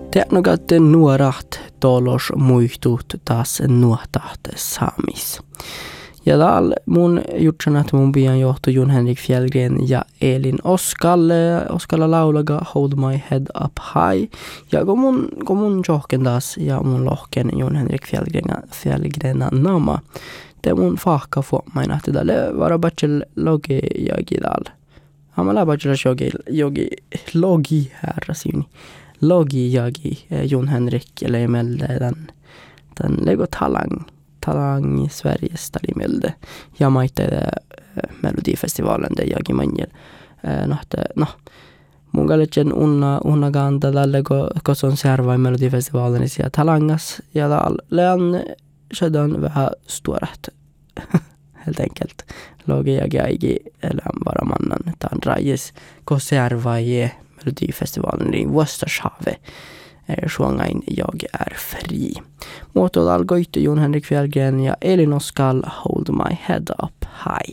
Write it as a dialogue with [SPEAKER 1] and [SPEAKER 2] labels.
[SPEAKER 1] Teanogat nuorat tolos muistut taas nuotaht saamis. Ja täällä mun jutsanat mun pian johtu Jon Henrik Fjällgren ja Elin Oskalla laulaga Hold My Head Up High. Ja kun mun johken taas ja mun lohken Jon Henrik Fjällgren nama. Te mun fahka fuomaina, että tälle vara bachelor logi jogi täällä. Hamala bachelor logi herra syni. Logi jogi Jon Henrik eller melde den lego talang i Sveriges talimelde. Ja maite Melodifestivalen det jag i manjel. Mun galetjen unna ganda tälle kun se on serva i Melodifestivalen ja talangas ja täällä län sedan vähän stuorat. Helt enkelt. Logi jag eller bara mannen tämän rajis kun serva i Melodifestivalen i Vuostershave. Sjuangain jag är fri. Muotoilta alkoi Jon Henrik Fjällgren ja Elin Oskal Hold My Head Up High.